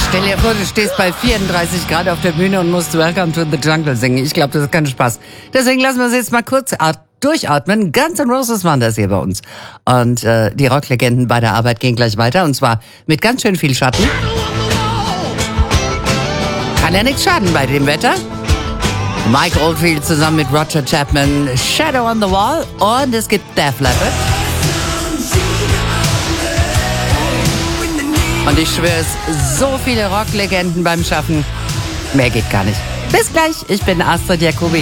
Stell dir vor, du stehst bei 34 Grad auf der Bühne und musst Welcome to the Jungle singen. Ich glaube, das ist kein Spaß. Deswegen lassen wir uns jetzt mal kurz durchatmen. Guns N' Roses waren das hier bei uns. Und die Rocklegenden bei der Arbeit gehen gleich weiter. Und zwar mit ganz schön viel Schatten. Kann ja nichts schaden bei dem Wetter. Mike Oldfield zusammen mit Roger Chapman, Shadow on the Wall. Und es gibt Def Leppard. Und ich schwöre es, so viele Rocklegenden beim Schaffen. Mehr geht gar nicht. Bis gleich, ich bin Astrid Jacobi.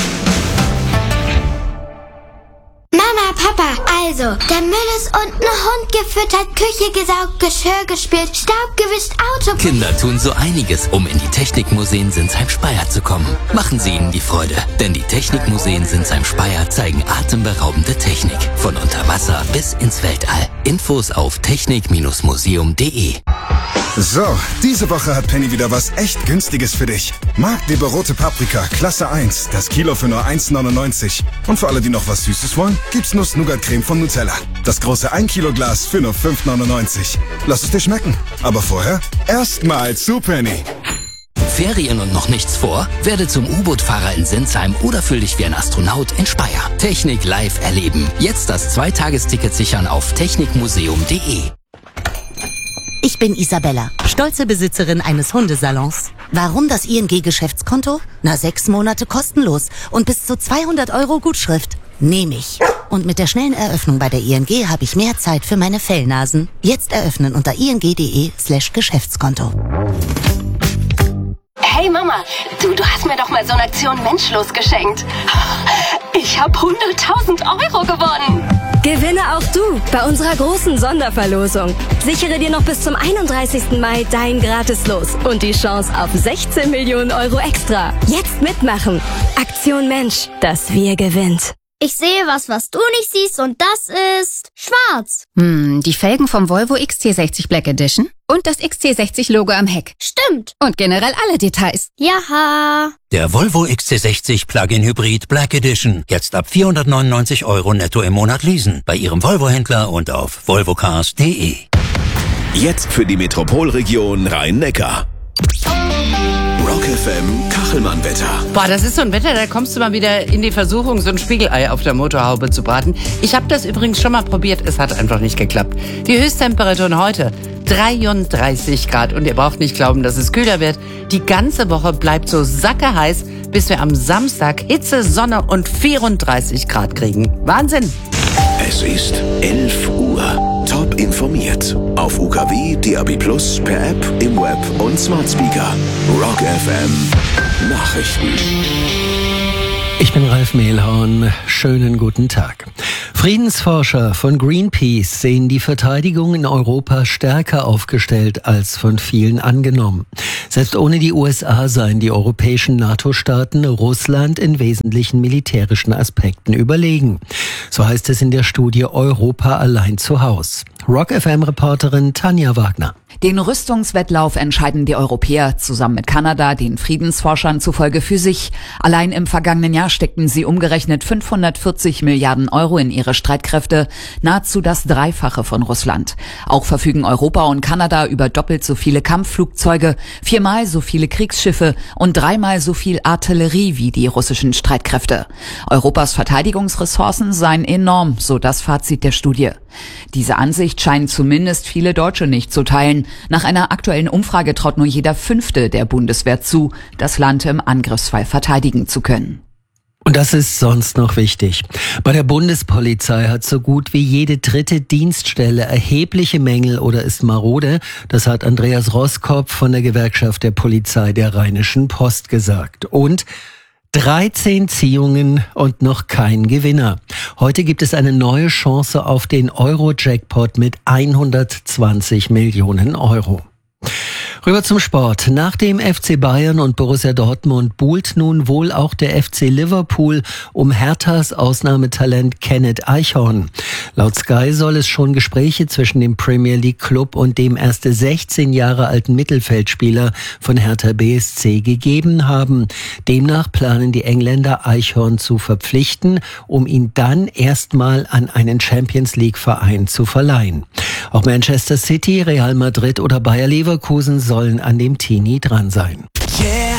Mama, Papa, also, der Müll ist unten, Hund gefüttert, Küche gesaugt, Geschirr gespielt, Staub gewischt, Auto... Kinder tun so einiges, um in die Technikmuseen Sinsheim-Speyer zu kommen. Machen Sie ihnen die Freude, denn die Technikmuseen Sinsheim-Speyer zeigen atemberaubende Technik. Von unter Wasser bis ins Weltall. Infos auf technik-museum.de. So, diese Woche hat Penny wieder was echt Günstiges für dich. Magdeburg rote Paprika, Klasse 1, das Kilo für nur 1,99. Und für alle, die noch was Süßes wollen, gibt's Nuss-Nougat-Creme von Nutella. Das große 1 Kilo Glas für nur 5,99. Lass es dir schmecken. Aber vorher erstmal zu Penny. Ferien und noch nichts vor? Werde zum U-Boot-Fahrer in Sinsheim oder fühl dich wie ein Astronaut in Speyer. Technik live erleben. Jetzt das 2-Tagesticket sichern auf technikmuseum.de. Ich bin Isabella, stolze Besitzerin eines Hundesalons. Warum das ING-Geschäftskonto? 6 Monate kostenlos und bis zu 200 € Gutschrift. Nehme ich. Und mit der schnellen Eröffnung bei der ING habe ich mehr Zeit für meine Fellnasen. Jetzt eröffnen unter ing.de/Geschäftskonto. Hey Mama, du hast mir doch mal so eine Aktion Menschlos geschenkt. Ich habe 100.000 € gewonnen. Gewinne auch du bei unserer großen Sonderverlosung. Sichere dir noch bis zum 31. Mai dein Gratislos und die Chance auf 16 Millionen € extra. Jetzt mitmachen. Aktion Mensch, das Wir gewinnt. Ich sehe was du nicht siehst und das ist schwarz. Die Felgen vom Volvo XC60 Black Edition und das XC60-Logo am Heck. Stimmt. Und generell alle Details. Jaha. Der Volvo XC60 Plug-in Hybrid Black Edition. Jetzt ab 499 € netto im Monat leasen. Bei Ihrem Volvo-Händler und auf volvocars.de. Jetzt für die Metropolregion Rhein-Neckar. Rock FM Kachelmann-Wetter. Boah, das ist so ein Wetter, da kommst du mal wieder in die Versuchung, so ein Spiegelei auf der Motorhaube zu braten. Ich habe das übrigens schon mal probiert, es hat einfach nicht geklappt. Die Höchsttemperaturen heute 33 Grad und ihr braucht nicht glauben, dass es kühler wird. Die ganze Woche bleibt so sackeheiß, bis wir am Samstag Hitze, Sonne und 34 Grad kriegen. Wahnsinn! Es ist 11 Uhr. Top informiert. Auf UKW, DAB+, per App, im Web und Smart Speaker. Rock FM Nachrichten. Ich bin Ralf Mehlhorn. Schönen guten Tag. Friedensforscher von Greenpeace sehen die Verteidigung in Europa stärker aufgestellt als von vielen angenommen. Selbst ohne die USA seien die europäischen NATO-Staaten Russland in wesentlichen militärischen Aspekten überlegen. So heißt es in der Studie Europa allein zu Haus. Rock-FM-Reporterin Tanja Wagner. Den Rüstungswettlauf entscheiden die Europäer zusammen mit Kanada, den Friedensforschern zufolge für sich. Allein im vergangenen Jahr steckten sie umgerechnet 540 Milliarden € in ihre Streitkräfte, nahezu das Dreifache von Russland. Auch verfügen Europa und Kanada über doppelt so viele Kampfflugzeuge, 4-mal so viele Kriegsschiffe und 3-mal so viel Artillerie wie die russischen Streitkräfte. Europas Verteidigungsressourcen seien enorm, so das Fazit der Studie. Diese Ansicht scheinen zumindest viele Deutsche nicht zu teilen. Nach einer aktuellen Umfrage traut nur jeder Fünfte der Bundeswehr zu, das Land im Angriffsfall verteidigen zu können. Und das ist sonst noch wichtig. Bei der Bundespolizei hat so gut wie jede dritte Dienststelle erhebliche Mängel oder ist marode. Das hat Andreas Roskopf von der Gewerkschaft der Polizei der Rheinischen Post gesagt. Und 13 Ziehungen und noch kein Gewinner. Heute gibt es eine neue Chance auf den Euro-Jackpot mit 120 Millionen €. Rüber zum Sport. Nach dem FC Bayern und Borussia Dortmund buhlt nun wohl auch der FC Liverpool um Herthas Ausnahmetalent Kenneth Eichhorn. Laut Sky soll es schon Gespräche zwischen dem Premier League Club und dem erst 16 Jahre alten Mittelfeldspieler von Hertha BSC gegeben haben. Demnach planen die Engländer Eichhorn zu verpflichten, um ihn dann erstmal an einen Champions-League-Verein zu verleihen. Auch Manchester City, Real Madrid oder Bayer Leverkusen sollen sollen an dem Teenie dran sein.